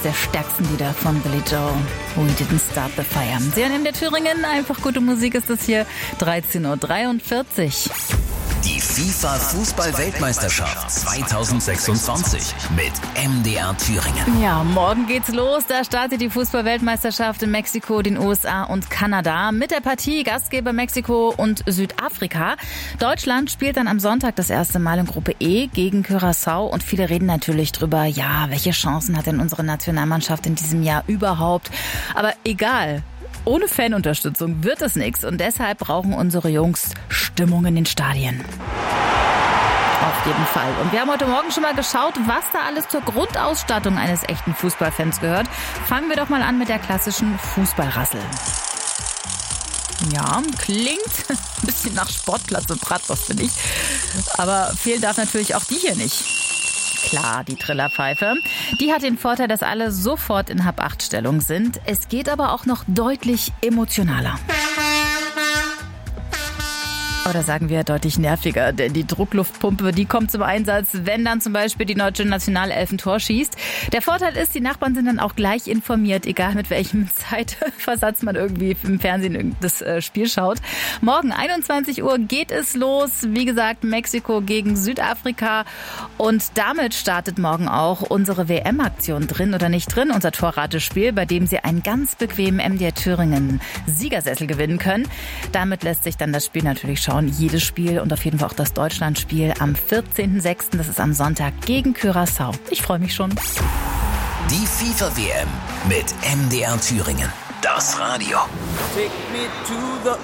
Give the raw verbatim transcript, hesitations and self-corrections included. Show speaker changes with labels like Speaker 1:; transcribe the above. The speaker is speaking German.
Speaker 1: der stärksten Lieder von Billy Joel. We didn't start the fire. Sie hören in der Thüringen. Einfach gute Musik ist das hier. dreizehn Uhr dreiundvierzig.
Speaker 2: Die FIFA-Fußball-Weltmeisterschaft zweitausendsechsundzwanzig mit M D R Thüringen.
Speaker 1: Ja, morgen geht's los. Da startet die Fußball-Weltmeisterschaft in Mexiko, den U S A und Kanada mit der Partie Gastgeber Mexiko und Südafrika. Deutschland spielt dann am Sonntag das erste Mal in Gruppe E gegen Curaçao und viele reden natürlich drüber, ja, welche Chancen hat denn unsere Nationalmannschaft in diesem Jahr überhaupt? Aber egal. Ohne Fanunterstützung wird es nichts und deshalb brauchen unsere Jungs Stimmung in den Stadien. Auf jeden Fall. Und wir haben heute Morgen schon mal geschaut, was da alles zur Grundausstattung eines echten Fußballfans gehört. Fangen wir doch mal an mit der klassischen Fußballrassel. Ja, klingt ein bisschen nach Sportplatz und Bratwurst, finde ich. Aber fehlen darf natürlich auch die hier nicht. Klar, die Trillerpfeife. Die hat den Vorteil, dass alle sofort in Hab-acht-Stellung sind. Es geht aber auch noch deutlich emotionaler. Oder sagen wir deutlich nerviger, denn die Druckluftpumpe, die kommt zum Einsatz, wenn dann zum Beispiel die deutsche Nationalelf ein Tor schießt. Der Vorteil ist, die Nachbarn sind dann auch gleich informiert, egal mit welchem Zeitversatz man irgendwie im Fernsehen das Spiel schaut. Morgen einundzwanzig Uhr geht es los. Wie gesagt, Mexiko gegen Südafrika. Und damit startet morgen auch unsere W M-Aktion drin oder nicht drin, unser Torratespiel, bei dem Sie einen ganz bequemen M D R Thüringen Siegersessel gewinnen können. Damit lässt sich dann das Spiel natürlich schauen. Jedes Spiel und auf jeden Fall auch das Deutschlandspiel am vierzehnten sechsten Das ist am Sonntag gegen Curaçao. Ich freue mich schon.
Speaker 2: Die FIFA-W M mit M D R Thüringen. Das Radio.
Speaker 3: Take me to the